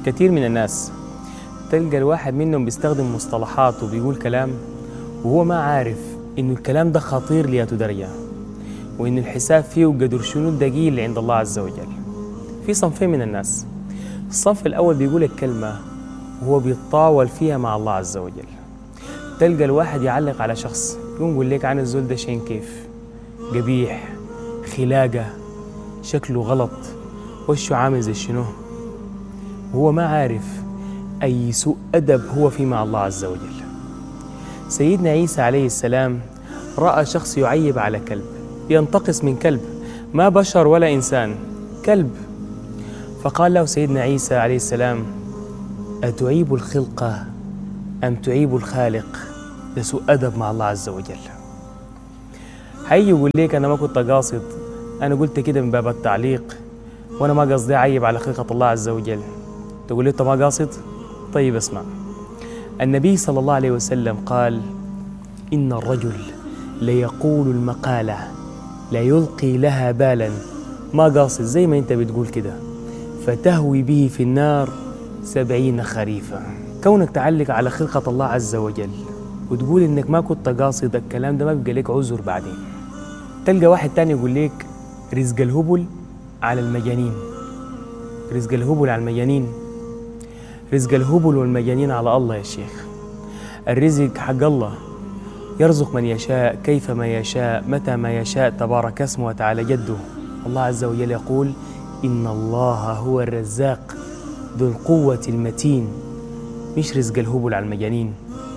كثير من الناس تلقى الواحد منهم بيستخدم مصطلحات وبيقول كلام وهو ما عارف إنه الكلام ده خطير لياته درجة، وإن الحساب فيه قدر شنو الدقيق عند الله عز وجل. في صنفين من الناس. الصنف الأول بيقول الكلمة وهو بيتطاول فيها مع الله عز وجل. تلقى الواحد يعلق على شخص يقول لك عن الزول ده شين كيف قبيح، خلاقة، شكله غلط، وشه عامل زي شنو، وهو ما عارف أي سوء أدب هو فيه مع الله عز وجل. سيدنا عيسى عليه السلام رأى شخص يعيب على كلب، ينتقص من كلب، ما بشر ولا إنسان، كلب. فقال له سيدنا عيسى عليه السلام: أتعيب الخلقة أم تعيب الخالق؟ ده سوء أدب مع الله عز وجل. هيجي يقول ليك أنا ما كنت قاصد، أنا قلت كده من باب التعليق، وأنا ما قصدي أعيب على خلقة الله عز وجل. تقول لي أنت ما قاصد؟ طيب اسمع. النبي صلى الله عليه وسلم قال: إن الرجل ليقول المقالة لا يلقي لها بالا، ما قاصد زي ما أنت بتقول كده، فتهوي به في النار 70 خريفا. كونك تعلق على خلقة الله عز وجل وتقول إنك ما كنت قاصد الكلام ده ما بيبقى لك عذر بعدين. تلقى واحد تاني يقول لك رزق الهبل على المجانين، رزق الهبل على المجانين. رزق الهبل والمجانين على الله يا شيخ. الرزق حق الله، يرزق من يشاء كيف ما يشاء متى ما يشاء، تبارك اسمه وتعالى جده. الله عز وجل يقول: إن الله هو الرزاق ذو القوة المتين، مش رزق الهبل على المجانين.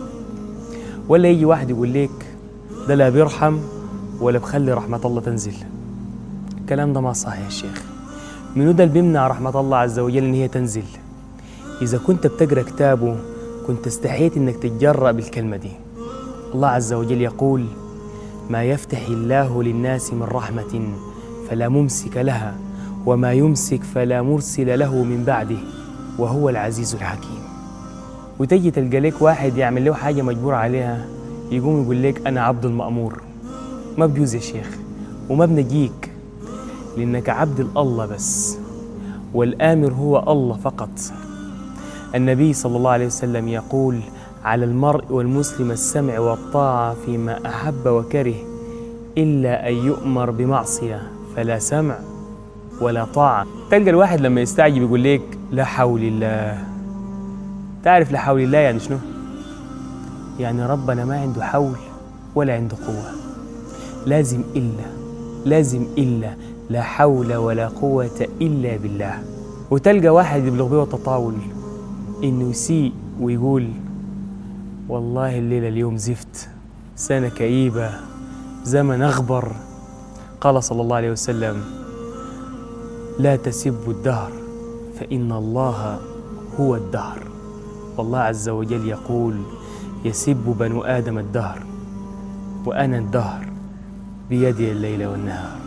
ولا يجي واحد يقول لك ده لا بيرحم ولا بخلي رحمة الله تنزل. الكلام ده ما صح يا شيخ. منو ده اللي بيمنع رحمة الله عز وجل إن هي تنزل؟ إذا كنت بتقرأ كتابه كنت استحيت إنك تتجرأ بالكلمة دي. الله عز وجل يقول: ما يفتح الله للناس من رحمة فلا ممسك لها وما يمسك فلا مرسل له من بعده وهو العزيز الحكيم. وتجي تلقى لك واحد يعمل له حاجة مجبور عليها يقوم يقول لك أنا عبد المأمور. ما بجوز يا شيخ، وما بنجيك، لأنك عبد الله بس، والآمر هو الله فقط. النبي صلى الله عليه وسلم يقول: على المرء والمسلم السمع والطاعة فيما أحب وكره، إلا أن يؤمر بمعصية فلا سمع ولا طاعة. تلقى الواحد لما يستعجب يقول لك لا حول الله. تعرف لا حول الله يعني شنو؟ يعني ربنا ما عنده حول ولا عنده قوة، لازم إلا لا حول ولا قوة إلا بالله. وتلقى واحد يبلغ به التطاول إنه يسيء ويقول والله الليلة اليوم زفت، سنة كئيبة، زمن أغبر. قال صلى الله عليه وسلم: لا تسبوا الدهر فإن الله هو الدهر. والله عز وجل يقول: يسب بنو آدم الدهر وأنا الدهر بيدي الليل والنهار.